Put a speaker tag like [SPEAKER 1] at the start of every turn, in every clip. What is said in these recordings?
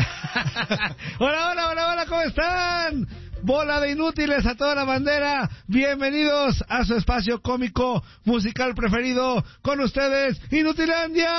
[SPEAKER 1] Hola, ¿cómo están? Bola de inútiles a toda la bandera. Bienvenidos a su espacio cómico musical preferido. Con ustedes, Inutilandia.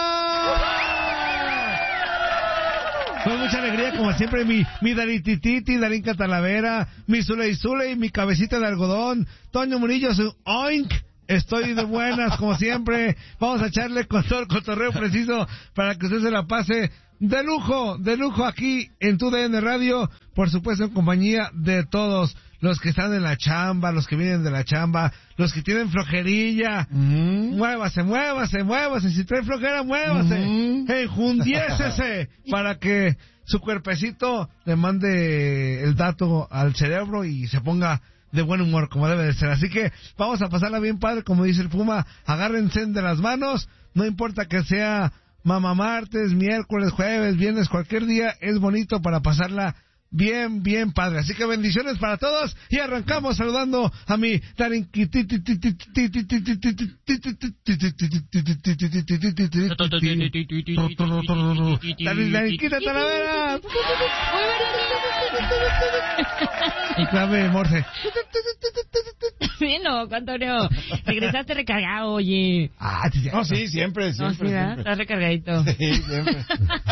[SPEAKER 1] Con mucha alegría, como siempre, mi Daritititi, Darinka Talavera, mi Zuley, mi cabecita de algodón, Toño Murillo, su oink. Estoy de buenas, como siempre. Vamos a echarle con todo el cotorreo preciso para que usted se la pase de lujo aquí en TUDN Radio. Por supuesto, en compañía de todos los que están en la chamba, los que vienen de la chamba, los que tienen flojerilla. Muévase. Si trae flojera, muévase. Enjundiésese para que su cuerpecito le mande el dato al cerebro y se ponga de buen humor, como debe de ser. Así que vamos a pasarla bien padre, como dice el Puma. Agárrense de las manos, no importa que sea mamá martes, miércoles, jueves, viernes, cualquier día es bonito para pasarla bien padre. Así que bendiciones para todos y arrancamos saludando a mi Darinquita Talavera. Y clave Morse.
[SPEAKER 2] Bien loco, Antonio. Regresaste recargado, oye.
[SPEAKER 3] No, sí, siempre.
[SPEAKER 2] Estás recargadito.
[SPEAKER 3] Sí, siempre.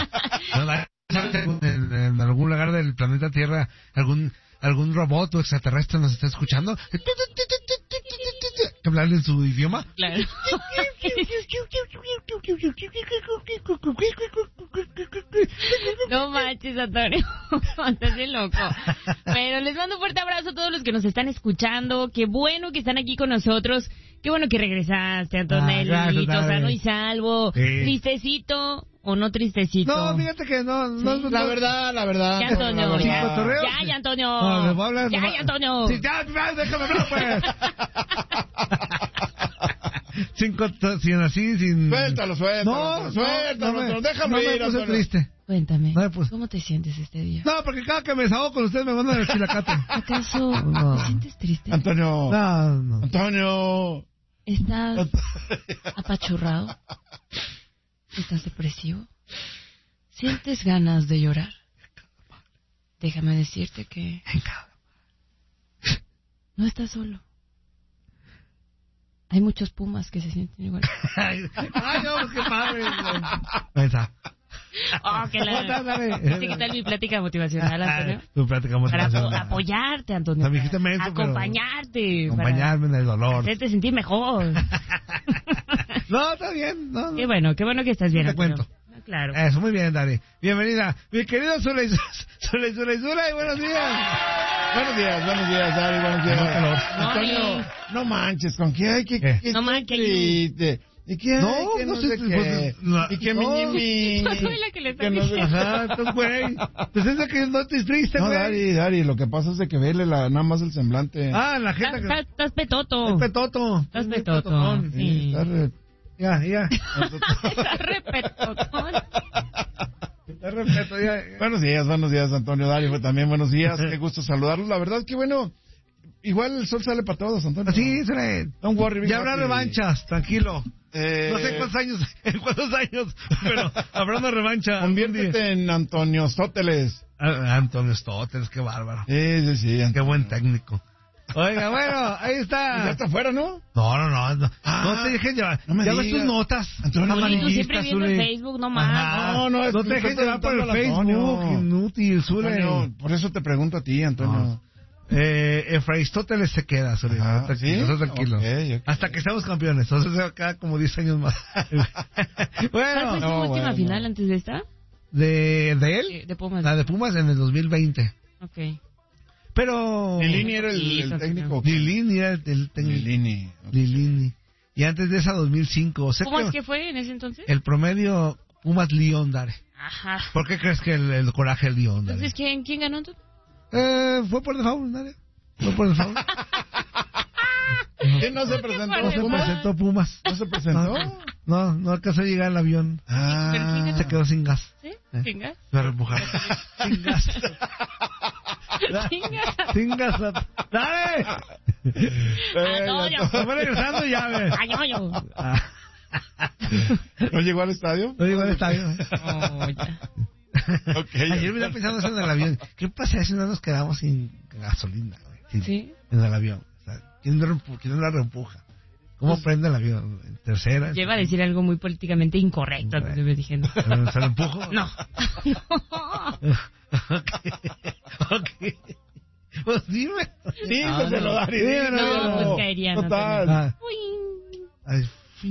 [SPEAKER 1] En algún lugar del planeta Tierra, algún robot o extraterrestre nos está escuchando, que hablarle en su idioma.
[SPEAKER 2] Claro. No manches, Antonio. Estás bien loco. Bueno, les mando un fuerte abrazo a todos los que nos están escuchando. Qué bueno que están aquí con nosotros. Qué bueno que regresaste, Antonelito, sano y salvo. Sí. Tristecito o no tristecito.
[SPEAKER 1] No, fíjate que no.
[SPEAKER 3] La verdad.
[SPEAKER 2] Ya, Antonio.
[SPEAKER 1] Ya,
[SPEAKER 2] Antonio.
[SPEAKER 1] No, me voy a hablar.
[SPEAKER 2] Ya, Antonio.
[SPEAKER 1] Sí, ya, déjame hablar, pues. Sin así, sin...
[SPEAKER 3] Suéltalo, déjame ir.
[SPEAKER 1] No me puse triste.
[SPEAKER 2] Cuéntame, ¿cómo te sientes este día?
[SPEAKER 1] No, porque cada que me desahogo con ustedes me mandan el chilacate.
[SPEAKER 2] ¿Acaso te sientes triste?
[SPEAKER 3] Antonio.
[SPEAKER 1] No.
[SPEAKER 3] Antonio.
[SPEAKER 2] ¿Estás apachurrado? ¿Estás depresivo? ¿Sientes ganas de llorar? Déjame decirte que no estás solo. Hay muchos pumas que se sienten igual.
[SPEAKER 1] Ay, no, qué padre. Esa.
[SPEAKER 2] ¿Qué tal mi plática motivacional, Antonio?
[SPEAKER 1] Tu plática motivacional.
[SPEAKER 2] Para apoyarte, Antonio. Acompañarte.
[SPEAKER 1] Acompañarme en el dolor.
[SPEAKER 2] Hacerte sentir mejor.
[SPEAKER 1] No, está bien. No.
[SPEAKER 2] Qué bueno que estás bien,
[SPEAKER 1] Te
[SPEAKER 2] Antonio.
[SPEAKER 1] cuento.
[SPEAKER 2] Claro.
[SPEAKER 1] Eso, muy bien, Dari. Bienvenida. Mi querido Zuley, buenos días.
[SPEAKER 3] Buenos días, Dari, buenos días. Antonio, no manches, ¿con qué hay que
[SPEAKER 2] no manches.
[SPEAKER 3] ¿Y qué?
[SPEAKER 1] No sé qué.
[SPEAKER 3] ¿Y qué mi?
[SPEAKER 2] No soy la que le está
[SPEAKER 1] diciendo. Ajá, entonces, güey. Pues es de que no estés triste, güey.
[SPEAKER 3] No, Dari, lo que pasa es de que vele nada más el semblante.
[SPEAKER 1] La gente
[SPEAKER 2] Estás petoto.
[SPEAKER 1] Estás petoto.
[SPEAKER 3] Sí,
[SPEAKER 1] Ya.
[SPEAKER 2] Estás repetotón.
[SPEAKER 3] Buenos días, Antonio, Dari, también buenos días. Qué gusto saludarlos. La verdad que bueno, igual el sol sale para todos, Antonio.
[SPEAKER 1] Sí,
[SPEAKER 3] Don't worry.
[SPEAKER 1] Ya habrá revanchas, tranquilo. No sé en cuántos años, pero habrá una revancha.
[SPEAKER 3] Conviértete en Antonio Stóteles.
[SPEAKER 1] Antonio Stóteles, qué bárbaro.
[SPEAKER 3] Sí.
[SPEAKER 1] Qué buen técnico. Oiga, bueno, ahí está.
[SPEAKER 3] Ya está afuera, ¿no?
[SPEAKER 1] No. No te dejes llevar.
[SPEAKER 3] No me
[SPEAKER 1] ya ves
[SPEAKER 3] digas.
[SPEAKER 1] tus notas.
[SPEAKER 2] Antonio, tú siempre viendo el Facebook, no más.
[SPEAKER 1] No te dejes llevar por el Facebook, inútil, Zule.
[SPEAKER 3] Antonio, por eso te pregunto a ti, Antonio.
[SPEAKER 1] Efraístóteles se queda, Zule. Tranquilo.
[SPEAKER 3] Okay.
[SPEAKER 1] Hasta que seamos campeones. Entonces se va a quedar como 10 años más.
[SPEAKER 2] ¿Cuál fue su última final antes de esta?
[SPEAKER 1] ¿De él?
[SPEAKER 2] De Pumas.
[SPEAKER 1] La de Pumas en el 2020.
[SPEAKER 2] Ok.
[SPEAKER 3] Pero Lilini era el técnico.
[SPEAKER 1] Lilini era el técnico. Lilini. Y antes de esa 2005. O sea,
[SPEAKER 2] ¿Pumas qué fue en ese entonces?
[SPEAKER 1] El promedio Pumas Lyon, Dare.
[SPEAKER 2] Ajá.
[SPEAKER 1] ¿Por qué crees que el coraje Lyon, Dare?
[SPEAKER 2] Entonces, ¿quién ganó entonces?
[SPEAKER 1] Fue por default, Dare. Fue por default.
[SPEAKER 3] ¿Quién no se presentó?
[SPEAKER 1] No se presentó Pumas.
[SPEAKER 3] ¿No se presentó?
[SPEAKER 1] No alcanzó a llegar al avión. Se quedó sin gas.
[SPEAKER 2] ¿Sí? ¿Sin gas?
[SPEAKER 1] Lo reempujaron. Sin gas. Sin gas. ¡Dale! Se fue regresando y ya, ve.
[SPEAKER 3] ¿No llegó al estadio?
[SPEAKER 1] No llegó al estadio.
[SPEAKER 2] Oh, ya.
[SPEAKER 3] Okay.
[SPEAKER 1] Ayer me estaba pensando eso en el avión. ¿Qué pasa si no nos quedamos sin gasolina, güey?
[SPEAKER 2] Sí.
[SPEAKER 1] En el avión. O sea, ¿quién la reempuja? ¿Cómo prende el avión? ¿En tercera?
[SPEAKER 2] Yo iba a decir algo muy políticamente incorrecto. Entonces me dije, no.
[SPEAKER 1] ¿Se lo empujo?
[SPEAKER 2] No.
[SPEAKER 1] Ok. Pues dime.
[SPEAKER 3] Dímelo, Dari.
[SPEAKER 2] No, pues caería.
[SPEAKER 3] Total.
[SPEAKER 1] Ay,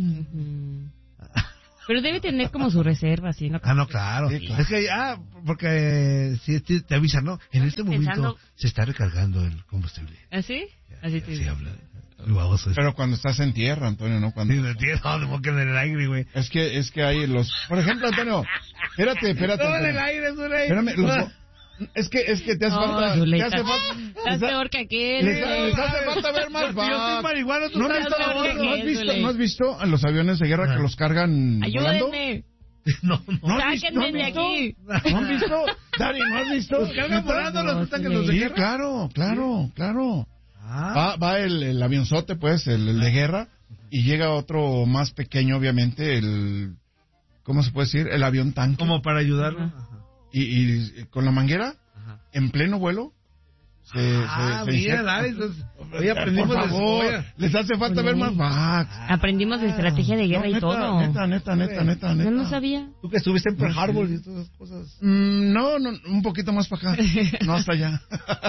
[SPEAKER 2] Pero debe tener como su reserva, ¿sí? ¿No?
[SPEAKER 1] no, claro.
[SPEAKER 3] Sí, claro.
[SPEAKER 1] Es que, porque si te avisan, ¿no? En este momento
[SPEAKER 2] Pensando...
[SPEAKER 1] se está recargando el combustible.
[SPEAKER 2] ¿Así? Así te
[SPEAKER 1] Sí,
[SPEAKER 2] digo.
[SPEAKER 1] habla. El baboso.
[SPEAKER 3] Pero cuando estás en tierra, Antonio, ¿no? Cuando...
[SPEAKER 1] Sí, de tierra, no, porque en el aire, güey.
[SPEAKER 3] Es que hay los... Por ejemplo, Antonio, espérate.
[SPEAKER 1] No, en el
[SPEAKER 3] Antonio.
[SPEAKER 1] aire, es un aire.
[SPEAKER 3] Espérame, es que te hace
[SPEAKER 2] No,
[SPEAKER 3] falta... Te
[SPEAKER 2] Zuleta.
[SPEAKER 3] hace falta...
[SPEAKER 2] Estás peor que aquel.
[SPEAKER 3] Les hace falta ver más
[SPEAKER 1] Yo soy marihuana, tú
[SPEAKER 3] ¿No
[SPEAKER 1] estás
[SPEAKER 3] has
[SPEAKER 2] peor que
[SPEAKER 3] visto,
[SPEAKER 2] aquel,
[SPEAKER 3] ¿no has visto a los aviones de guerra que los cargan volando?
[SPEAKER 2] Ayúdenme.
[SPEAKER 1] No.
[SPEAKER 3] ¿No has visto?
[SPEAKER 2] Sáquenme de aquí.
[SPEAKER 3] ¿No has visto? Dari, ¿no has visto?
[SPEAKER 1] Los cargan volando los ataques los de
[SPEAKER 3] Sí,
[SPEAKER 1] guerra.
[SPEAKER 3] claro.
[SPEAKER 1] Ah,
[SPEAKER 3] Va el avionzote, pues, el de guerra, y llega otro más pequeño, obviamente, ¿cómo se puede decir? El avión tanque.
[SPEAKER 1] como para ayudarlo.
[SPEAKER 2] Ajá.
[SPEAKER 3] Y con la manguera, en pleno vuelo, se
[SPEAKER 1] Mira,
[SPEAKER 3] inyecta.
[SPEAKER 1] Dari, entonces, hoy aprendimos
[SPEAKER 3] Por
[SPEAKER 1] de
[SPEAKER 3] favor,
[SPEAKER 1] cebolla.
[SPEAKER 3] les hace falta ver más Vax.
[SPEAKER 2] Aprendimos de estrategia de guerra y todo.
[SPEAKER 3] Neta.
[SPEAKER 2] Yo no sabía.
[SPEAKER 1] Tú que estuviste en Pearl Harbor y todas esas cosas.
[SPEAKER 3] No, un poquito más para acá. No hasta allá.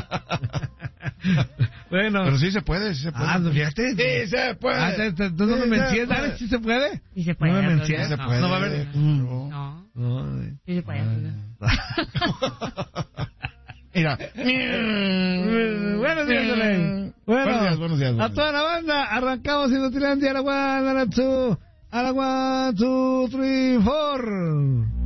[SPEAKER 1] Bueno.
[SPEAKER 3] Pero sí se puede.
[SPEAKER 1] No, fíjate.
[SPEAKER 3] Sí se puede.
[SPEAKER 1] ¿Tú no me
[SPEAKER 3] Sí,
[SPEAKER 1] mencionas,
[SPEAKER 3] se
[SPEAKER 1] Dari?
[SPEAKER 3] puede.
[SPEAKER 1] ¿Sí se puede?
[SPEAKER 2] Sí se puede.
[SPEAKER 1] No me
[SPEAKER 2] Antonio.
[SPEAKER 1] menciones.
[SPEAKER 3] Se
[SPEAKER 2] No.
[SPEAKER 3] puede.
[SPEAKER 1] No va a haber-
[SPEAKER 2] No.
[SPEAKER 1] No.
[SPEAKER 2] Sí se puede. Antonio.
[SPEAKER 3] Mira.
[SPEAKER 1] Buenos días, Solén. Bueno,
[SPEAKER 3] Buenos días.
[SPEAKER 1] a toda la banda, arrancamos en Notilandia, a la 1, a la 2, 1, 2, 3, 4.